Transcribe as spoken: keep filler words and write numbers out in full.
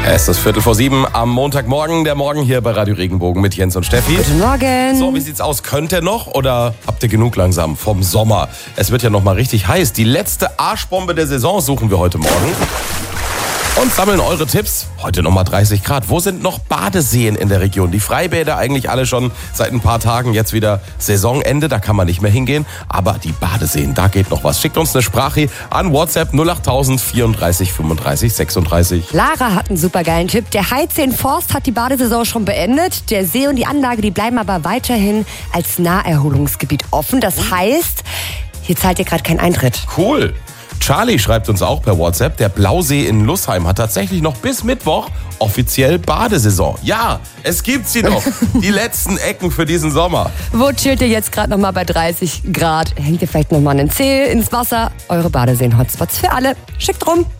Es ist Viertel vor sieben am Montagmorgen, der Morgen hier bei Radio Regenbogen mit Jens und Steffi. Guten Morgen. So, wie sieht's aus? Könnt ihr noch oder habt ihr genug langsam vom Sommer? Es wird ja noch mal richtig heiß. Die letzte Arschbombe der Saison suchen wir heute Morgen. Und sammeln eure Tipps. Heute nochmal dreißig Grad. Wo sind noch Badeseen in der Region? Die Freibäder eigentlich alle schon seit ein paar Tagen. Jetzt wieder Saisonende, da kann man nicht mehr hingehen. Aber die Badeseen, da geht noch was. Schickt uns eine Sprache an WhatsApp null acht tausend vierunddreißig fünfunddreißig sechsunddreißig. Lara hat einen supergeilen Tipp. Der Heizsee Forst hat die Badesaison schon beendet. Der See und die Anlage, die bleiben aber weiterhin als Naherholungsgebiet offen. Das heißt, hier zahlt ihr gerade keinen Eintritt. Cool. Charlie schreibt uns auch per WhatsApp, der Blausee in Lussheim hat tatsächlich noch bis Mittwoch offiziell Badesaison. Ja, es gibt sie noch. Die letzten Ecken für diesen Sommer. Wo chillt ihr jetzt gerade noch mal bei dreißig Grad? Hängt ihr vielleicht noch mal einen Zeh ins Wasser? Eure Badeseen-Hotspots für alle. Schickt rum.